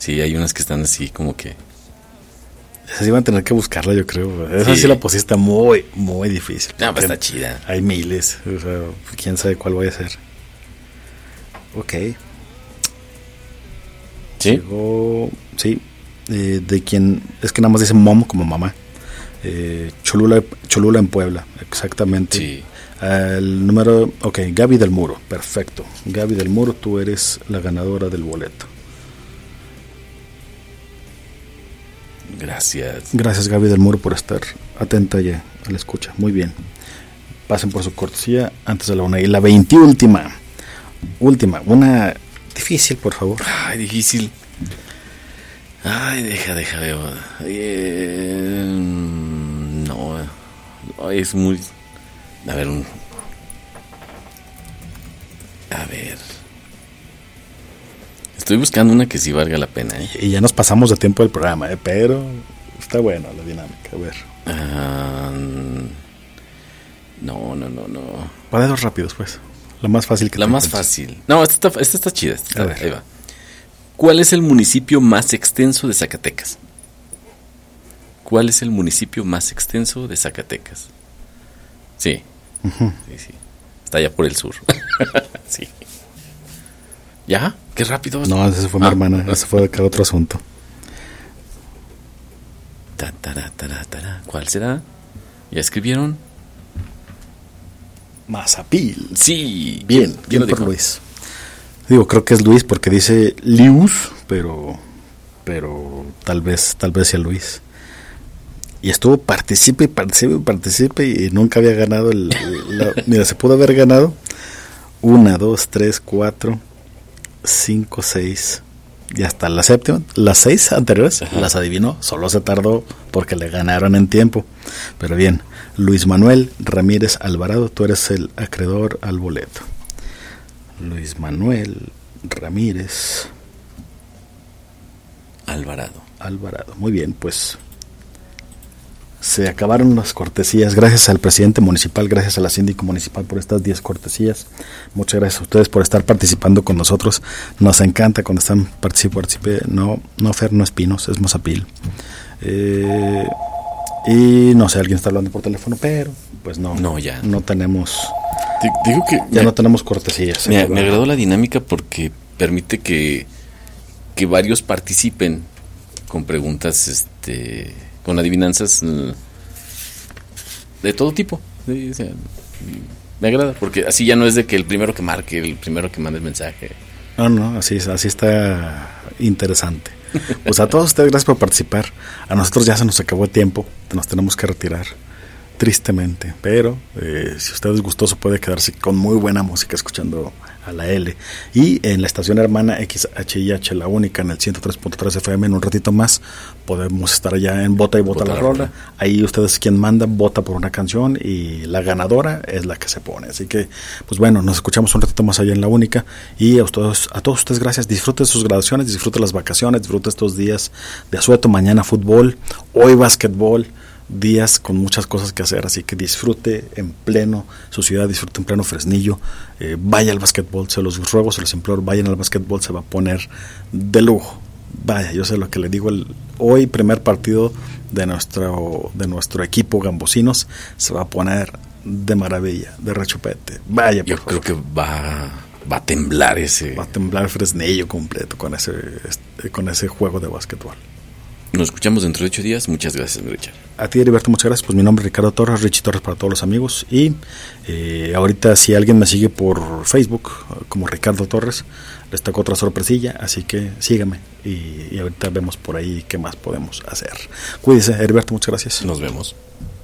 Sí, hay unas que están así como que... Esas sí van a tener que buscarla, yo creo. Esa sí la pusiste muy, muy difícil. No, pues está chida. Hay miles, o sea, quién sabe cuál voy a hacer. Ok. ¿Sí? Llegó, sí, de quien, es que nada más dice mom como mamá. Cholula en Puebla, exactamente. Sí. El número, ok, Gaby del Muro, perfecto. Gaby del Muro, tú eres la ganadora del boleto. Gracias. Gracias, Gaby del Muro, por estar atenta ya a la escucha. Muy bien. Pasen por su cortesía antes de la 1. Y la 20ª última, una difícil, por favor. Ay, difícil. Ay, deja, veo. No, es muy... A ver, estoy buscando una que sí valga la pena, ¿eh? Y ya nos pasamos de tiempo del programa, pero está bueno la dinámica. A ver. No. Para dos rápidos, pues. La más fácil que La más fácil. No, esta está chida. Ahí va. ¿Cuál es el municipio más extenso de Zacatecas? ¿Cuál es el municipio más extenso de Zacatecas? Sí. Uh-huh. Sí. Está allá por el sur. Sí. ¿Ya? Qué rápido. No, ese fue mi hermana. Ese fue de cada otro asunto. ¿Cuál será? ¿Ya escribieron? Mazapil. Sí. Bien por Luis. Digo, creo que es Luis porque dice Lius, pero tal vez sea Luis. Y estuvo participe y nunca había ganado mira, se pudo haber ganado 1, 2, 3, 4, 5, 6 y hasta la 7ª, las 6 anteriores. Ajá. Las adivinó, solo se tardó porque le ganaron en tiempo. Pero bien, Luis Manuel Ramírez Alvarado, tú eres el acreedor al boleto. Luis Manuel Ramírez Alvarado. Muy bien, pues se acabaron las cortesías. Gracias al presidente municipal, gracias a la síndico municipal por estas 10 cortesías. Muchas gracias a ustedes por estar participando con nosotros. Nos encanta cuando están participe. No Fer, no es Pinos, es Mazapil. Y no sé, alguien está hablando por teléfono, pero pues no tenemos. Digo que ya no tenemos cortesías. Me agradó la dinámica porque permite que varios participen con preguntas, con adivinanzas de todo tipo. Sí, o sea, me agrada porque así ya no es de que el primero que marque, el primero que mande el mensaje. No, así está interesante. Pues a todos ustedes, gracias por participar. A nosotros ya se nos acabó el tiempo, nos tenemos que retirar. Tristemente, pero si usted es gustoso puede quedarse con muy buena música escuchando a la L y en la estación hermana XHIH, la única, en el 103.3 FM. En un ratito más podemos estar allá en Vota y Vota la Rola. Ahí ustedes quien manda, vota por una canción y la ganadora es la que se pone. Así que, pues bueno, nos escuchamos un ratito más allá en la única. Y a todos ustedes gracias. Disfruten sus graduaciones, disfruten las vacaciones, disfruten estos días de asueto. Mañana fútbol, hoy básquetbol. Días con muchas cosas que hacer, así que disfrute en pleno su ciudad, disfrute en pleno Fresnillo, vaya al básquetbol, se los ruego, se los imploro, vayan al básquetbol, se va a poner de lujo. Vaya, yo sé lo que le digo, hoy primer partido de nuestro equipo Gambosinos se va a poner de maravilla, de rechupete. Vaya, yo creo que va a temblar va a temblar Fresnillo completo con ese juego de básquetbol. Nos escuchamos dentro de 8 días. Muchas gracias, mi Richard. A ti, Heriberto, muchas gracias. Pues mi nombre es Ricardo Torres, Richie Torres para todos los amigos. Y ahorita si alguien me sigue por Facebook como Ricardo Torres, les tocó otra sorpresilla, así que sígame. Y ahorita vemos por ahí qué más podemos hacer. Cuídese, Heriberto, muchas gracias. Nos vemos.